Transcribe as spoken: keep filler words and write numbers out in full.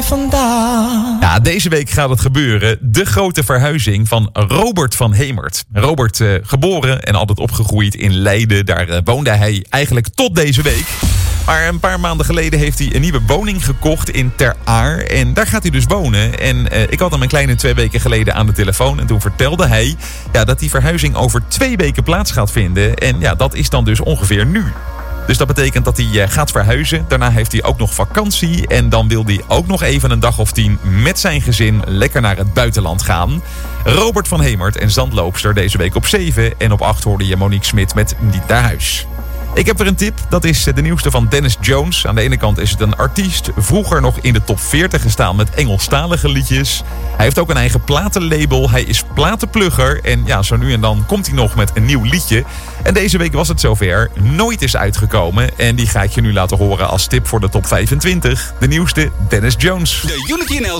mij vandaan. Ja, deze week gaat het gebeuren. De grote verhuizing van Robert van Hemert. Robert, uh, geboren en altijd opgegroeid in Leiden. Daar uh, woonde hij eigenlijk tot deze week. Maar een paar maanden geleden heeft hij een nieuwe woning gekocht in Ter Aar. En daar gaat hij dus wonen. En uh, ik had hem een kleine twee weken geleden aan de telefoon. En toen vertelde hij ja, dat die verhuizing over twee weken plaats gaat vinden. En ja, dat is dan dus ongeveer nu. Dus dat betekent dat hij uh, gaat verhuizen. Daarna heeft hij ook nog vakantie. En dan wil hij ook nog even een dag of tien met zijn gezin lekker naar het buitenland gaan. Robert van Hemert en Zandloopster deze week op zeven. En op acht hoorde je Monique Smit met Niet naar huis. Ik heb weer een tip. Dat is de nieuwste van Dennis Jones. Aan de ene kant is het een artiest. Vroeger nog in de top veertig gestaan met Engelstalige liedjes. Hij heeft ook een eigen platenlabel. Hij is platenplugger. En ja, zo nu en dan komt hij nog met een nieuw liedje. En deze week was het zover. Nooit is uitgekomen. En die ga ik je nu laten horen als tip voor de top vijfentwintig. De nieuwste Dennis Jones. De Unity N L